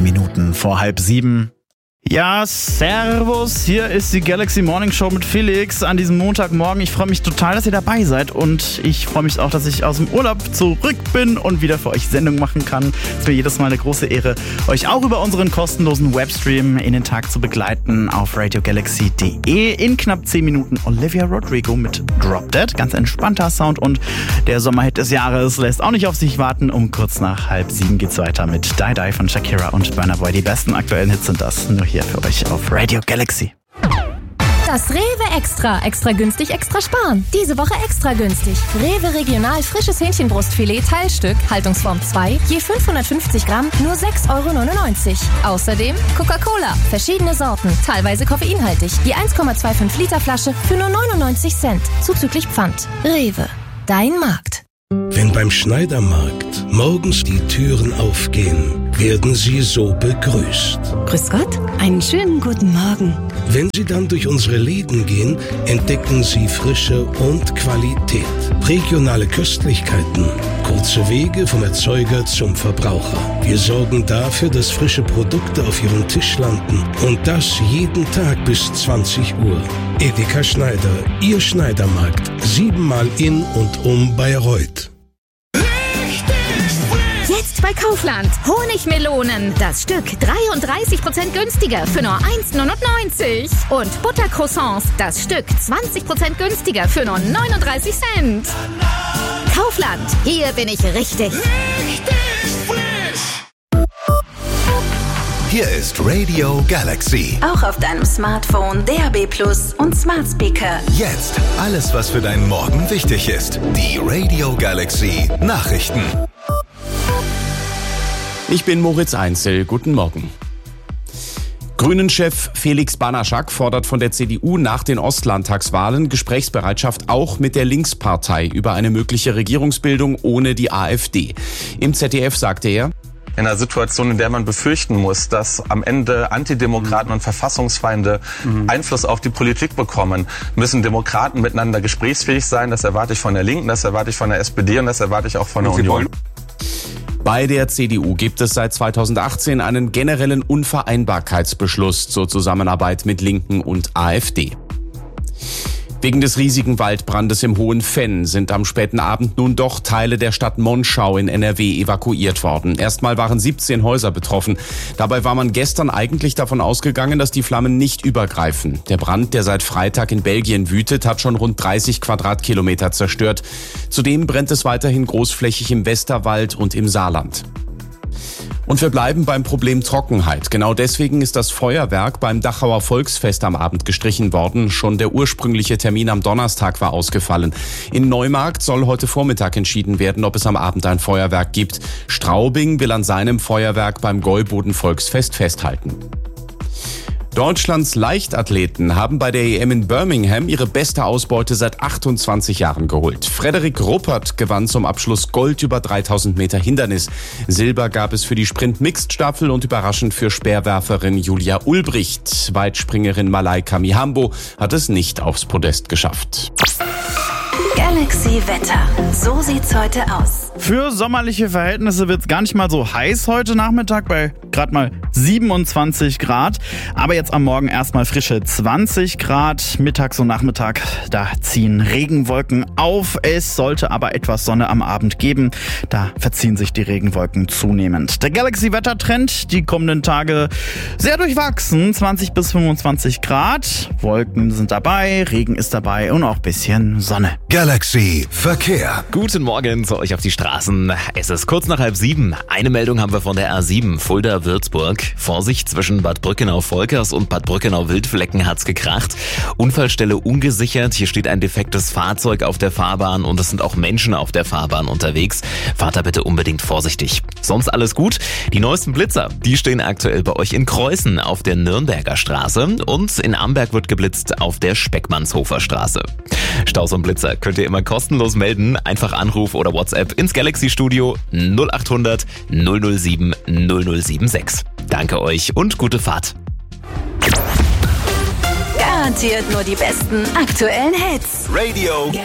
Minuten vor 6:30. Ja, servus, hier ist die Galaxy Morning Show mit Felix an diesem Montagmorgen. Ich freue mich total, dass ihr dabei seid und ich freue mich auch, dass ich aus dem Urlaub zurück bin und wieder für euch Sendung machen kann. Es ist mir jedes Mal eine große Ehre, euch auch über unseren kostenlosen Webstream in den Tag zu begleiten auf radiogalaxy.de. In knapp 10 Minuten Olivia Rodrigo mit Drop Dead. Ganz entspannter Sound und der Sommerhit des Jahres lässt auch nicht auf sich warten. Um kurz nach 6:30 geht's weiter mit Die Die von Shakira und Burna Boy. Die besten aktuellen Hits sind das. Nur hier für euch auf Radio Galaxy. Das Rewe Extra. Extra günstig, extra sparen. Diese Woche extra günstig. Rewe Regional frisches Hähnchenbrustfilet Teilstück, Haltungsform 2, je 550 Gramm, nur 6,99 €. Außerdem Coca-Cola, verschiedene Sorten, teilweise koffeinhaltig. Je 1,25 Liter Flasche für nur 99 Cent, zuzüglich Pfand. Rewe, dein Markt. Wenn beim Schneidermarkt morgens die Türen aufgehen, werden Sie so begrüßt. Grüß Gott, einen schönen guten Morgen. Wenn Sie dann durch unsere Läden gehen, entdecken Sie Frische und Qualität. Regionale Köstlichkeiten, kurze Wege vom Erzeuger zum Verbraucher. Wir sorgen dafür, dass frische Produkte auf Ihrem Tisch landen. Und das jeden Tag bis 20 Uhr. Edeka Schneider, Ihr Schneidermarkt. 7-mal in und um Bayreuth. Jetzt bei Kaufland. Honigmelonen. Das Stück 33% günstiger für nur 1,99 €. Und Buttercroissants. Das Stück 20% günstiger für nur 39 Cent. Kaufland. Hier bin ich richtig. Hier ist Radio Galaxy. Auch auf deinem Smartphone, DAB+ und Smart Speaker. Jetzt alles, was für deinen Morgen wichtig ist. Die Radio Galaxy Nachrichten. Ich bin Moritz Einzel. Guten Morgen. Grünen-Chef Felix Banaschak fordert von der CDU nach den Ostlandtagswahlen Gesprächsbereitschaft auch mit der Linkspartei über eine mögliche Regierungsbildung ohne die AfD. Im ZDF sagte er: In einer Situation, in der man befürchten muss, dass am Ende Antidemokraten und Verfassungsfeinde Einfluss auf die Politik bekommen, müssen Demokraten miteinander gesprächsfähig sein. Das erwarte ich von der Linken, das erwarte ich von der SPD und das erwarte ich auch von der Union. Bei der CDU gibt es seit 2018 einen generellen Unvereinbarkeitsbeschluss zur Zusammenarbeit mit Linken und AfD. Wegen des riesigen Waldbrandes im Hohenfenn sind am späten Abend nun doch Teile der Stadt Monschau in NRW evakuiert worden. Erstmal waren 17 Häuser betroffen. Dabei war man gestern eigentlich davon ausgegangen, dass die Flammen nicht übergreifen. Der Brand, der seit Freitag in Belgien wütet, hat schon rund 30 Quadratkilometer zerstört. Zudem brennt es weiterhin großflächig im Westerwald und im Saarland. Und wir bleiben beim Problem Trockenheit. Genau deswegen ist das Feuerwerk beim Dachauer Volksfest am Abend gestrichen worden. Schon der ursprüngliche Termin am Donnerstag war ausgefallen. In Neumarkt soll heute Vormittag entschieden werden, ob es am Abend ein Feuerwerk gibt. Straubing will an seinem Feuerwerk beim Gäuboden Volksfest festhalten. Deutschlands Leichtathleten haben bei der EM in Birmingham ihre beste Ausbeute seit 28 Jahren geholt. Frederik Ruppert gewann zum Abschluss Gold über 3000 Meter Hindernis. Silber gab es für die Sprint-Mixed-Staffel und überraschend für Speerwerferin Julia Ulbricht. Weitspringerin Malaika Mihambo hat es nicht aufs Podest geschafft. Galaxy Wetter. So sieht's heute aus. Für sommerliche Verhältnisse wird es gar nicht mal so heiß heute Nachmittag bei gerade mal 27 Grad. Aber jetzt am Morgen erstmal frische 20 Grad. Mittags und Nachmittag, da ziehen Regenwolken auf. Es sollte aber etwas Sonne am Abend geben. Da verziehen sich die Regenwolken zunehmend. Der Galaxy-Wettertrend, die kommenden Tage sehr durchwachsen. 20 bis 25 Grad. Wolken sind dabei, Regen ist dabei und auch ein bisschen Sonne. Galaxy Verkehr. Guten Morgen zu euch auf die Straßen. Es ist kurz nach 6:30. Eine Meldung haben wir von der A7 Fulda-Würzburg. Vorsicht, zwischen Bad Brückenau-Volkers und Bad Brückenau-Wildflecken hat's gekracht. Unfallstelle ungesichert. Hier steht ein defektes Fahrzeug auf der Fahrbahn und es sind auch Menschen auf der Fahrbahn unterwegs. Fahrt da bitte unbedingt vorsichtig. Sonst alles gut. Die neuesten Blitzer, die stehen aktuell bei euch in Kreuzen auf der Nürnberger Straße und in Amberg wird geblitzt auf der Speckmannshofer Straße. Staus und Blitzer könnt ihr immer kostenlos melden. Einfach Anruf oder WhatsApp ins Galaxy-Studio 0800 007 0076. Danke euch und gute Fahrt. Garantiert nur die besten aktuellen Hits. Radio